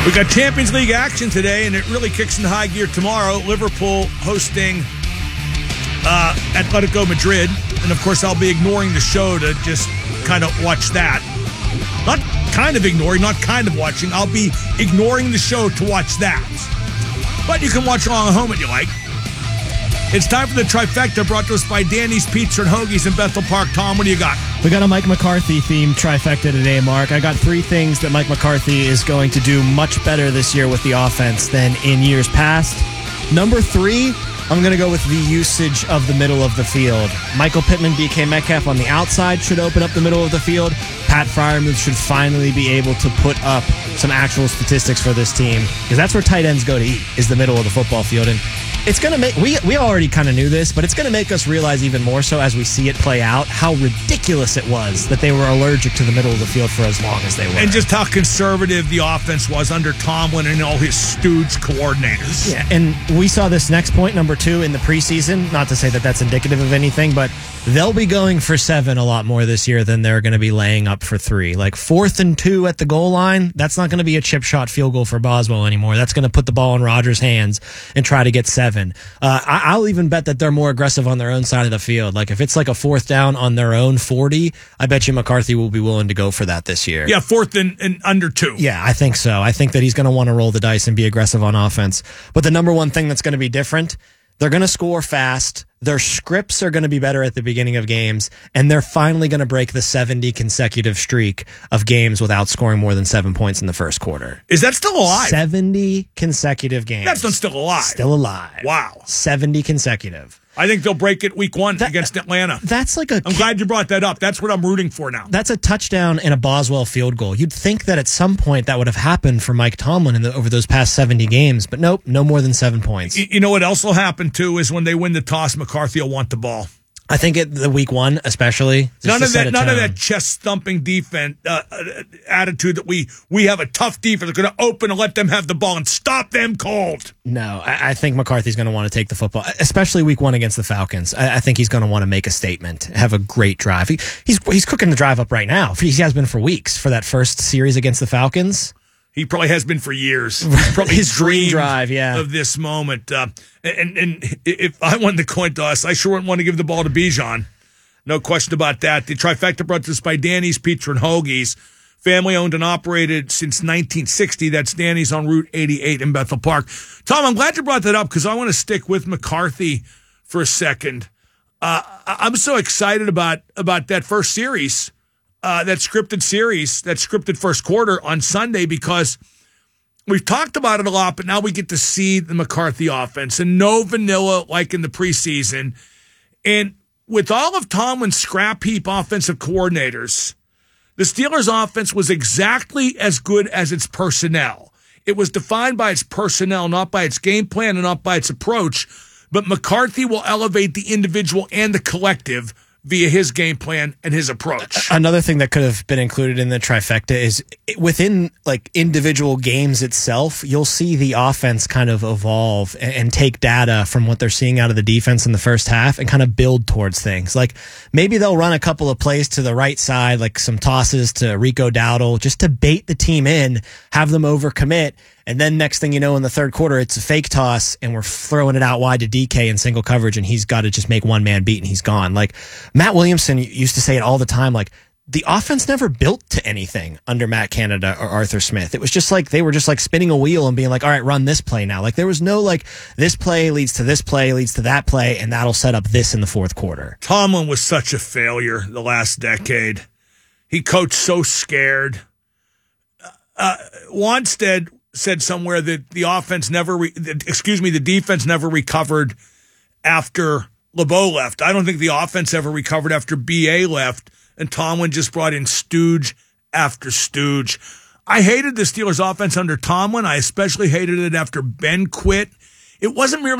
We got Champions League action today, and it really kicks into high gear tomorrow. Liverpool hosting Atletico Madrid. And, of course, I'll be ignoring the show to just kind of watch that. Not kind of ignoring, not kind of watching. I'll be ignoring the show to watch that. But you can watch along at home if you like. It's time for the trifecta, brought to us by Danny's Pizza and Hoagies in Bethel Park. Tom, what do you got? We got a Mike McCarthy-themed trifecta today, Mark. I got 3 things that Mike McCarthy is going to do much better this year with the offense than in years past. Number 3, I'm going to go with the usage of the middle of the field. Michael Pittman, DK Metcalf on the outside should open up the middle of the field. Pat Freiermuth should finally be able to put up some actual statistics for this team, because that's where tight ends go to eat, is the middle of the football field. And it's going to make, we already kind of knew this, but it's going to make us realize even more so as we see it play out how ridiculous it was that they were allergic to the middle of the field for as long as they were. And just how conservative the offense was under Tomlin and all his stooge coordinators. Yeah, and we saw this next point, number 2, in the preseason. Not to say that that's indicative of anything, but they'll be going for 7 a lot more this year than they're going to be laying up for 3. Like 4th and 2 at the goal line, that's not going to be a chip shot field goal for Boswell anymore. That's going to put the ball in Rodgers' hands and try to get 7. I'll even bet that they're more aggressive on their own side of the field. Like if it's like a 4th down on their own 40, I bet you McCarthy will be willing to go for that this year. Yeah, 4th and under 2. Yeah, I think so. I think that he's going to want to roll the dice and be aggressive on offense. But the number one thing that's going to be different, they're going to score fast. Their scripts are going to be better at the beginning of games, and they're finally going to break the 70 consecutive streak of games without scoring more than 7 points in the first quarter. Is that still alive? 70 consecutive games. That's not still alive. Still alive. Wow. 70 consecutive. I think they'll break it week 1 against Atlanta. That's like I'm glad you brought that up. That's what I'm rooting for now. That's a touchdown and a Boswell field goal. You'd think that at some point that would have happened for Mike Tomlin over those past 70 games, but nope, no more than 7 points. You know what else will happen, too, is when they win the toss, McCarthy will want the ball. I think the week 1, especially. None of that chest-thumping defense attitude that we have a tough defense. We're going to open and let them have the ball and stop them cold. No, I think McCarthy's going to want to take the football, especially week 1 against the Falcons. I think he's going to want to make a statement, have a great drive. He's cooking the drive up right now. He has been for weeks for that first series against the Falcons. He probably has been for years. Probably his dream drive, yeah, of this moment. And if I won the coin toss, I sure wouldn't want to give the ball to Bijan. No question about that. The trifecta brought to us by Danny's Pizza and Hoagies. Family owned and operated since 1960. That's Danny's on Route 88 in Bethel Park. Tom, I'm glad you brought that up because I want to stick with McCarthy for a second. I'm so excited about that first series. That scripted first quarter on Sunday, because we've talked about it a lot, but now we get to see the McCarthy offense and no vanilla like in the preseason. And with all of Tomlin's scrap heap offensive coordinators, the Steelers' offense was exactly as good as its personnel. It was defined by its personnel, not by its game plan and not by its approach. But McCarthy will elevate the individual and the collective via his game plan and his approach. Another thing that could have been included in the trifecta is within like individual games itself, you'll see the offense kind of evolve and take data from what they're seeing out of the defense in the first half and kind of build towards things. Like maybe they'll run a couple of plays to the right side, like some tosses to Rico Dowdle, just to bait the team in, have them overcommit. And then next thing you know, in the third quarter, it's a fake toss, and we're throwing it out wide to DK in single coverage, and he's got to just make one man beat, and he's gone. Like Matt Williamson used to say it all the time, like the offense never built to anything under Matt Canada or Arthur Smith. It was just like they were just like spinning a wheel and being like, all right, run this play now. Like there was no like this play leads to this play, leads to that play, and that'll set up this in the fourth quarter. Tomlin was such a failure the last decade. He coached so scared. Wanstead said somewhere that the defense never recovered after LeBeau left. I don't think the offense ever recovered after BA left, and Tomlin just brought in stooge after stooge. I hated the Steelers' offense under Tomlin. I especially hated it after Ben quit. It wasn't merely